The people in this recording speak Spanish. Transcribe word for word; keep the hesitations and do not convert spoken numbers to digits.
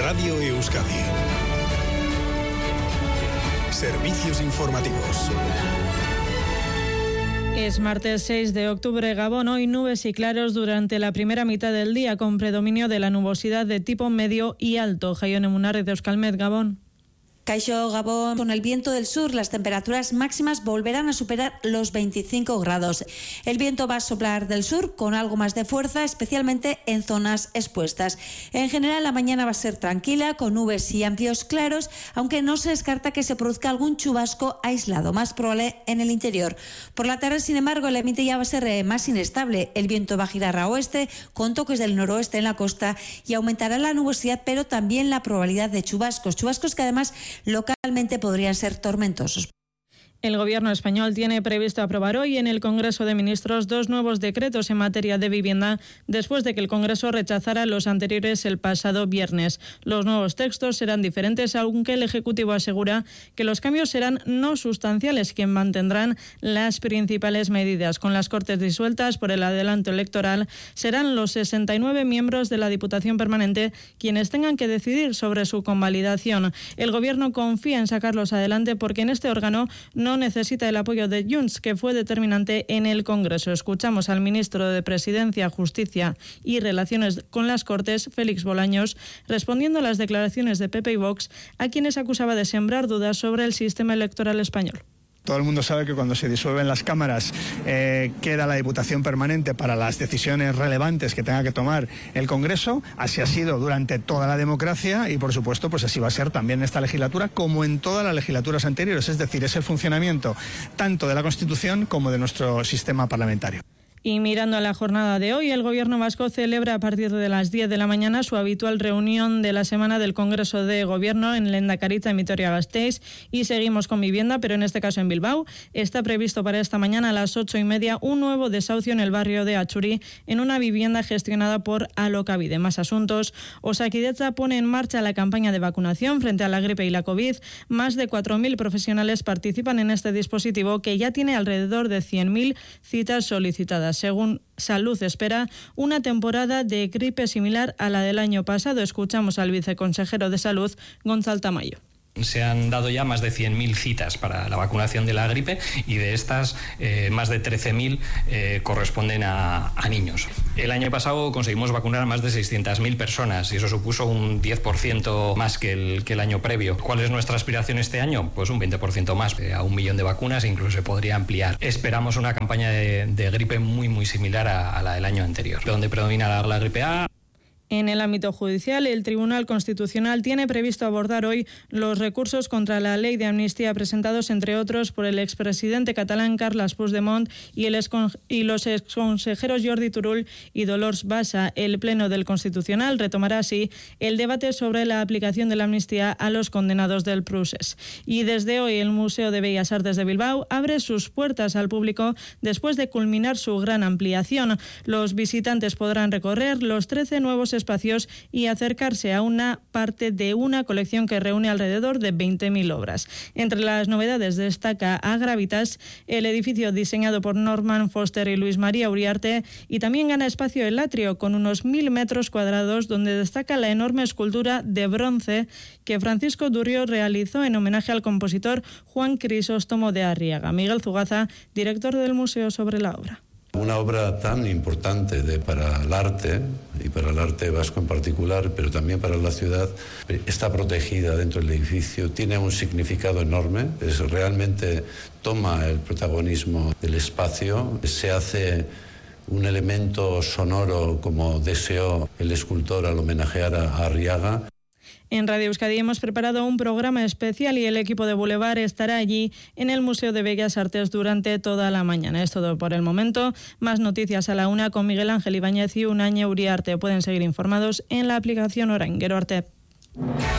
Radio Euskadi. Servicios informativos. Es martes seis de octubre, Gabón. Hoy nubes y claros durante la primera mitad del día, con predominio de la nubosidad de tipo medio y alto. Jaione Munarri de Euskalmet, Gabón. Caixo, Gabón. Con el viento del sur, las temperaturas máximas volverán a superar los veinticinco grados. El viento va a soplar del sur con algo más de fuerza, especialmente en zonas expuestas. En general, la mañana va a ser tranquila, con nubes y amplios claros, aunque no se descarta que se produzca algún chubasco aislado, más probable en el interior. Por la tarde, sin embargo, el ambiente ya va a ser más inestable. El viento va a girar a oeste, con toques del noroeste en la costa, y aumentará la nubosidad, pero también la probabilidad de chubascos. Chubascos que además localmente podrían ser tormentosos. El Gobierno español tiene previsto aprobar hoy en el Congreso de Ministros dos nuevos decretos en materia de vivienda, después de que el Congreso rechazara los anteriores el pasado viernes. Los nuevos textos serán diferentes, aunque el Ejecutivo asegura que los cambios serán no sustanciales, que mantendrán las principales medidas. Con las Cortes disueltas por el adelanto electoral, serán los sesenta y nueve miembros de la Diputación Permanente quienes tengan que decidir sobre su convalidación. El Gobierno confía en sacarlos adelante porque en este órgano no necesita el apoyo de Junts, que fue determinante en el Congreso. Escuchamos al ministro de Presidencia, Justicia y Relaciones con las Cortes, Félix Bolaños, respondiendo a las declaraciones de P P y Vox, a quienes acusaba de sembrar dudas sobre el sistema electoral español. Todo el mundo sabe que cuando se disuelven las cámaras eh, queda la Diputación Permanente para las decisiones relevantes que tenga que tomar el Congreso. Así ha sido durante toda la democracia y, por supuesto, pues así va a ser también en esta legislatura, como en todas las legislaturas anteriores. Es decir, es el funcionamiento tanto de la Constitución como de nuestro sistema parlamentario. Y mirando a la jornada de hoy, el Gobierno vasco celebra a partir de las diez de la mañana su habitual reunión de la semana del Congreso de Gobierno en Lehendakaritza, en Vitoria-Gasteiz, y seguimos con vivienda, pero en este caso en Bilbao. Está previsto para esta mañana a las ocho y media un nuevo desahucio en el barrio de Atxuri, en una vivienda gestionada por Alokabide. Más asuntos. Osakidetza pone en marcha la campaña de vacunación frente a la gripe y la COVID. Más de cuatro mil profesionales participan en este dispositivo, que ya tiene alrededor de cien mil citas solicitadas. Según Salud, espera una temporada de gripe similar a la del año pasado. Escuchamos al viceconsejero de Salud, Gonzalo Tamayo. Se han dado ya más de cien mil citas para la vacunación de la gripe y de estas eh, más de trece mil eh, corresponden a, a niños. El año pasado conseguimos vacunar a más de seiscientas mil personas y eso supuso un diez por ciento más que el, que el año previo. ¿Cuál es nuestra aspiración este año? Pues un veinte por ciento más, eh, a un millón de vacunas, e incluso se podría ampliar. Esperamos una campaña de, de gripe muy muy similar a, a la del año anterior, donde predomina la, la gripe A. En el ámbito judicial, el Tribunal Constitucional tiene previsto abordar hoy los recursos contra la ley de amnistía presentados, entre otros, por el expresidente catalán Carles Puigdemont y, el excon- y los exconsejeros Jordi Turull y Dolors Bassa. El Pleno del Constitucional retomará así el debate sobre la aplicación de la amnistía a los condenados del Procés. Y desde hoy el Museo de Bellas Artes de Bilbao abre sus puertas al público después de culminar su gran ampliación. Los visitantes podrán recorrer los trece nuevos espacios y acercarse a una parte de una colección que reúne alrededor de veinte mil obras. Entre las novedades destaca Agravitas, el edificio diseñado por Norman Foster y Luis María Uriarte, y también gana espacio el atrio con unos mil metros cuadrados, donde destaca la enorme escultura de bronce que Francisco Durrio realizó en homenaje al compositor Juan Crisóstomo de Arriaga. Miguel Zugaza, director del museo, sobre la obra. Una obra tan importante de, para el arte, y para el arte vasco en particular, pero también para la ciudad, está protegida dentro del edificio, tiene un significado enorme, es, realmente toma el protagonismo del espacio, se hace un elemento sonoro como deseó el escultor al homenajear a, a Arriaga. En Radio Euskadi hemos preparado un programa especial y el equipo de Boulevard estará allí en el Museo de Bellas Artes durante toda la mañana. Es todo por el momento. Más noticias a la una con Miguel Ángel Ibáñez y Unañe Uriarte. Pueden seguir informados en la aplicación Orain. Gero arte.